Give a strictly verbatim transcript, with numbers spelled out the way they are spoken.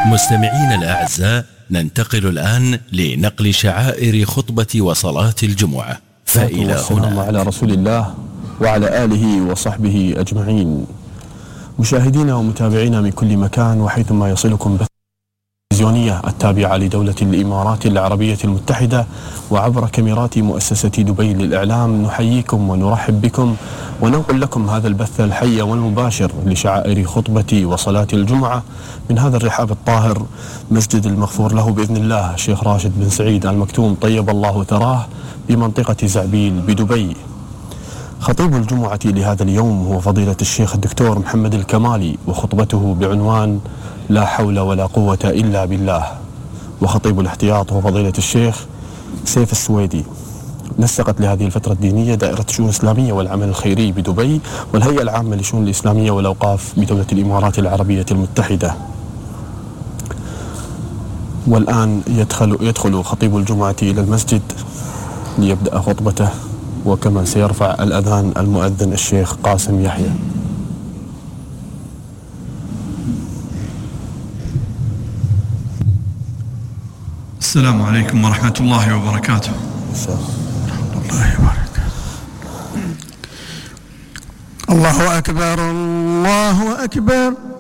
مستمعين الأعزاء، ننتقل الآن لنقل شعائر خطبة وصلاة الجمعة. فإلى هنا على رسول الله وعلى آله وصحبه أجمعين. مشاهدينا ومتابعينا من كل مكان وحيثما يصلكم بث التلفزيونية التابعة لدولة الإمارات العربية المتحدة وعبر كاميرات مؤسسة دبي للإعلام، نحييكم ونرحب بكم وننقل لكم هذا البث الحي والمباشر لشعائر خطبة وصلاة الجمعة من هذا الرحاب الطاهر، مسجد المغفور له بإذن الله الشيخ راشد بن سعيد آل مكتوم طيب الله ثراه بمنطقة زعبيل بدبي. خطيب الجمعة لهذا اليوم هو فضيلة الشيخ الدكتور محمد الكمالي، وخطبته بعنوان لا حول ولا قوة إلا بالله. وخطيب الاحتياط هو فضيلة الشيخ سيف السويدي. نسقت لهذه الفترة الدينية دائرة الشؤون الإسلامية والعمل الخيري بدبي والهيئة العامة للشؤون الإسلامية والأوقاف بدولة الإمارات العربية المتحدة. والآن يدخل يدخل خطيب الجمعة إلى المسجد ليبدأ خطبته، وكما سيرفع الأذان المؤذن الشيخ قاسم يحيى. السلام عليكم ورحمة الله وبركاته. الله وبركاته. الله أكبر الله أكبر.